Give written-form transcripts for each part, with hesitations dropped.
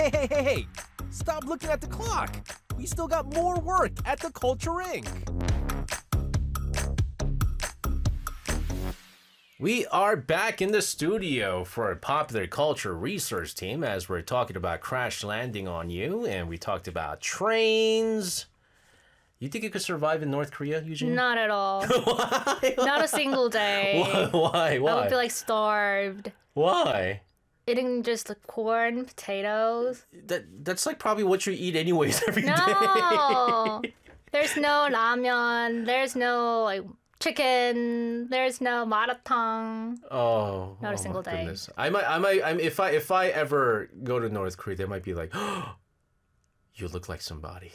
Hey! Stop looking at the clock. We still got more work at the Culture Inc. We are back in the studio for a popular culture research team as we're talking about Crash Landing on You, and we talked about trains. You think you could survive in North Korea, Eugene? Not at all. Why? Not a single day. Why? I would feel like starved. Why? Eating just like corn, potatoes. That's like probably what you eat anyways every day. No. There's no ramen. There's no like chicken. There's no maratang. Oh, Not a single day. Goodness. I might. If I ever go to North Korea, they might be like, oh, you look like somebody.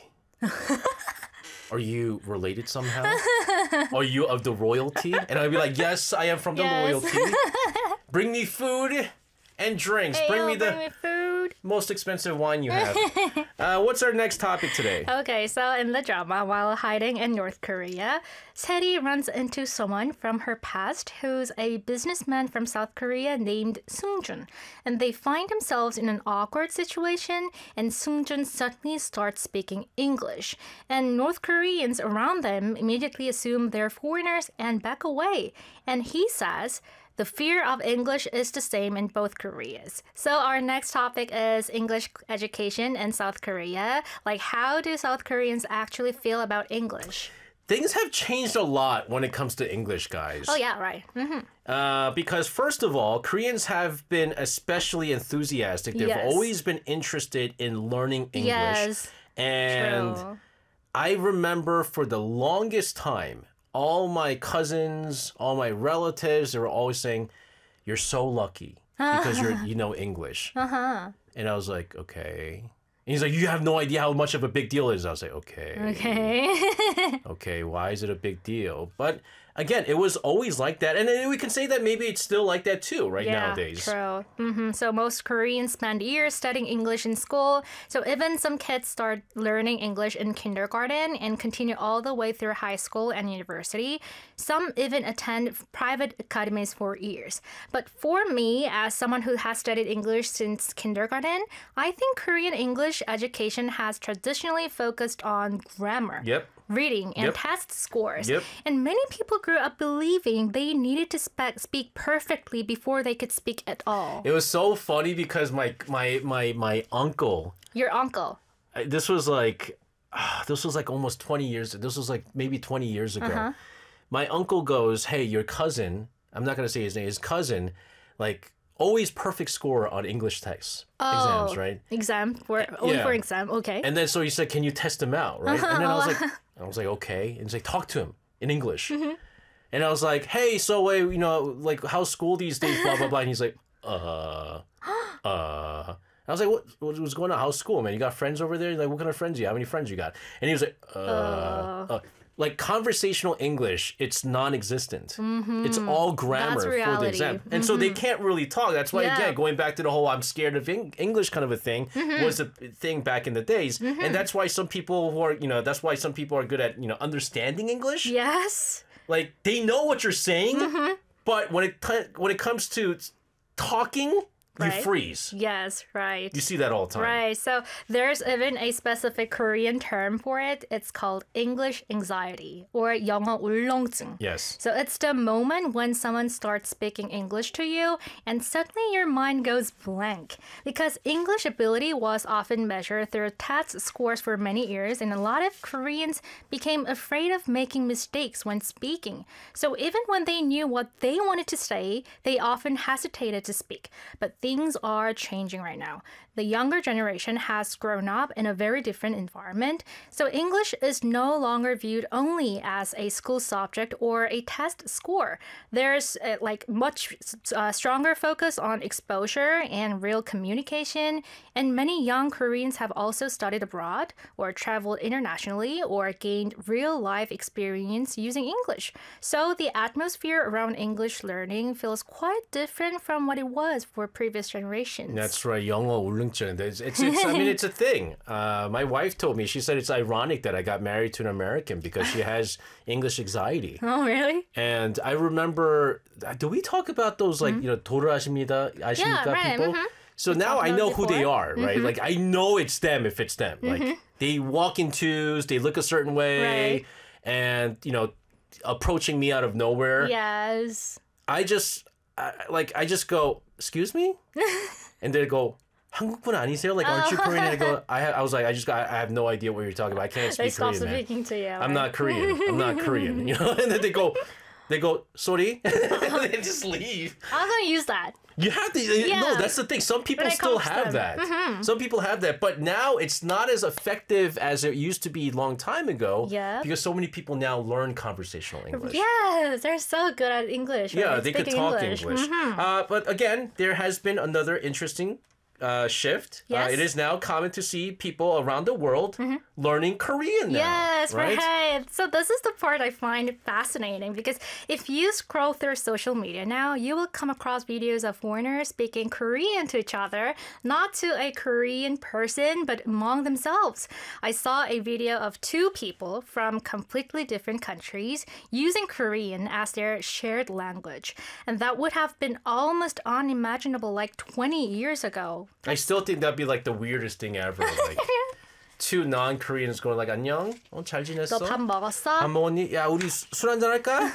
Are you related somehow? Are you of the royalty? And I'd be like, yes, I am from the royalty. Bring me food and drinks. Hey, bring me food. most expensive wine you have. What's our next topic today? Okay, so in the drama, while hiding in North Korea, Seri runs into someone from her past who's a businessman from South Korea named Sungjun. And they find themselves in an awkward situation, and Sungjun suddenly starts speaking English. And North Koreans around them immediately assume they're foreigners and back away. And he says, the fear of English is the same in both Koreas. So our next topic is English education in South Korea. Like, how do South Koreans actually feel about English? Things have changed a lot when it comes to English, guys. Oh, yeah, right. Mm-hmm. Because first of all, Koreans have been especially enthusiastic. They've always been interested in learning English. Yes, and true. I remember for the longest time, all my cousins, all my relatives, they were always saying, you're so lucky because you know English. And I was like, okay. And he's like, you have no idea how much of a big deal it is. I was like, okay. Okay, why is it a big deal? But again, it was always like that. And then we can say that maybe it's still like that too, right, nowadays. True. So most Koreans spend years studying English in school. So even some kids start learning English in kindergarten and continue all the way through high school and university. Some even attend private academies for years. But for me, as someone who has studied English since kindergarten, I think Korean English education has traditionally focused on grammar. Reading and test scores. And many people grew up believing they needed to speak perfectly before they could speak at all. It was so funny because my uncle. Your uncle. This was like almost 20 years. This was like maybe 20 years ago. My uncle goes, hey, your cousin, I'm not going to say his name, his cousin, like always perfect score on English tests. Exams, right? Only for exam, okay. And then so he said, can you test him out, right? And then I was like, okay. And he's like, talk to him in English. And I was like, hey, so like how's school these days, blah, blah, blah. And he's like, I was like, what's going on? How's school, man? You got friends over there? Like, what kind of friends do you have? How many friends you got? And he was like, like conversational English, it's non-existent. It's all grammar for the exam. And so they can't really talk. That's why, again, going back to the whole I'm scared of English kind of a thing was a thing back in the days. And that's why some people who are, are good at, understanding English. Yes. Like, they know what you're saying, but when it comes to talking, you freeze. Yes, right. You see that all the time. Right. So there's even a specific Korean term for it. It's called English anxiety or 영어 울렁증. Yes. So it's the moment when someone starts speaking English to you and suddenly your mind goes blank. Because English ability was often measured through test scores for many years, and a lot of Koreans became afraid of making mistakes when speaking. So even when they knew what they wanted to say, they often hesitated to speak. But things are changing right now. The younger generation has grown up in a very different environment, so English is no longer viewed only as a school subject or a test score. There's much stronger focus on exposure and real communication, and many young Koreans have also studied abroad or traveled internationally or gained real-life experience using English. So the atmosphere around English learning feels quite different from what it was for previous generations. That's right. 영어 울렁증. It's a thing. My wife told me, she said it's ironic that I got married to an American because she has English anxiety. Oh, really? And I remember, do we talk about those, like, 돌아가십니다, 아십니까, right. people? So now talked I about know it who they before. are, right? Like I know it's them if it's them. Like they walk in twos, they look a certain way, Right. and approaching me out of nowhere. Yes. I just go, excuse me, and they go, 한국분 아니세요? Like, aren't you Korean? And I go, I was like, I have no idea what you're talking about. I can't They speak stop Korean, man. speaking to you. I'm not Korean. I'm not Korean. And then they go, sorry, and they just leave. I'm gonna use that. You have to. Yeah. No, that's the thing. Some people When I still coach have them. that. Some people have that, but now it's not as effective as it used to be a long time ago. Yeah. Because so many people now learn conversational English. Yes, they're so good at English. Yeah, right? they could Speaking talk English. But again, there has been another interesting shift. Yes. It is now common to see people around the world learning Korean now. Yes, right? right. So this is the part I find fascinating because if you scroll through social media now, you will come across videos of foreigners speaking Korean to each other, not to a Korean person, but among themselves. I saw a video of two people from completely different countries using Korean as their shared language. And that would have been almost unimaginable like 20 years ago. I still think that'd be like the weirdest thing ever. Like two non-Koreans going like 안녕, 잘 지냈어? 너 밥 먹었어? 밥 먹었니? 야 우리 술 한잔 할까?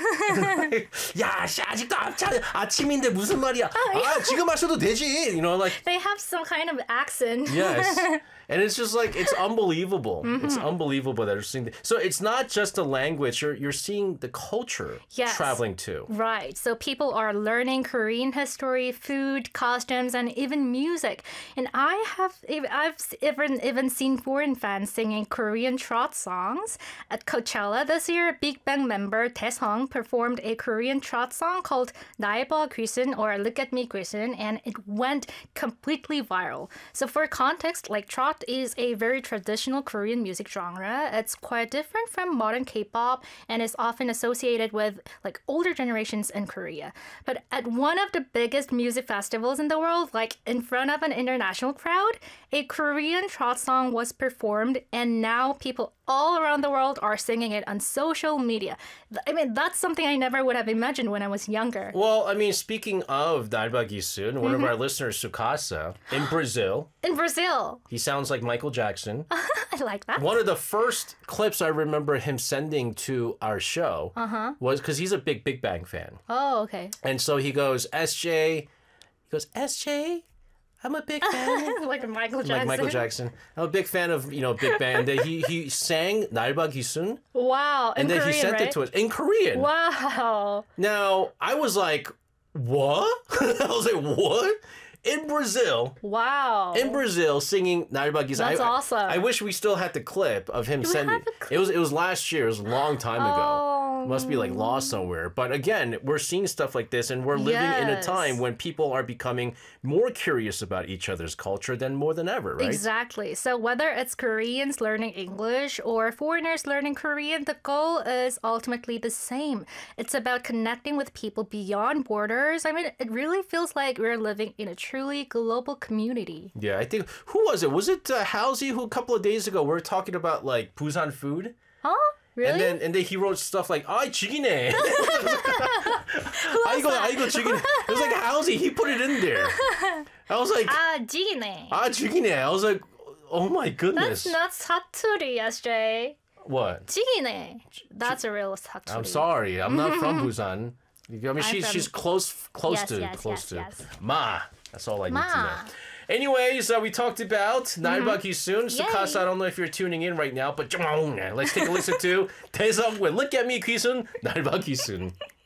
야, 씨, 아직도 아침인데 무슨 말이야? 아 지금 마셔도 되지. Like They have some kind of accent. yes. And it's just like, it's unbelievable. It's unbelievable that you're seeing that. So it's not just the language, you're seeing the culture Yes. traveling too. Right. So people are learning Korean history, food, costumes, and even music. And I've even seen foreign fans singing Korean trot songs. At Coachella this year, Big Bang member Taesung performed a Korean trot song called 나의 봐 귀신 or Look at Me 귀신, and it went completely viral. So for context, like trot is a very traditional Korean music genre. It's quite different from modern K-pop and is often associated with like older generations in Korea. But at one of the biggest music festivals in the world, like in front of an international crowd, a Korean trot song was performed, and now people all around the world are singing it on social media. I mean, that's something I never would have imagined when I was younger. Well, I mean, speaking of Nairba Gisun, one of our listeners, Sukasa, in Brazil, In Brazil, he sounds like Michael Jackson. I like that. One of the first clips I remember him sending to our show was because he's a big Bang fan. Oh, okay. And so he goes, SJ, I'm a big fan. Like Michael Jackson. Like Michael Jackson. I'm a big fan of, Big Bang. And he sang Nairba Gisun, Wow. and then Korean, he sent right? it to us in Korean. Wow. Now, I was like, what? I was like, what? In Brazil, Wow. singing Nairba Gisun. That's awesome. I wish we still had the clip of him we sending. have a It was last year. It was a long time ago. Oh. Must be like lost somewhere. But again, we're seeing stuff like this, and we're living in a Yes. time when people are becoming more curious about each other's culture than more than ever, right? Exactly. So whether it's Koreans learning English or foreigners learning Korean, the goal is ultimately the same. It's about connecting with people beyond borders. I mean, it really feels like we're living in a truly global community. Yeah, I think who was it? Was it Halsey who a couple of days ago we were talking about like Busan food? Huh? Really? And then he wrote stuff like "아이 죽이네." 아이고 죽이네. It was like Halsey. He put it in there. I was like, 지기네. 죽이네. I was like, oh my goodness. That's not 사투리, SJ. What? 지기네. That's a real 사투리. I'm sorry. I'm not from Busan. I mean, she's close Yes, to yes, close yes, to yes. Ma. That's all I need to Ma. know. Anyways, we talked about Nairba Gisun. Yay. Sukasa, I don't know if you're tuning in right now, but let's take a listen to Taesung with Look at Me Gisun, Nairba Gisun.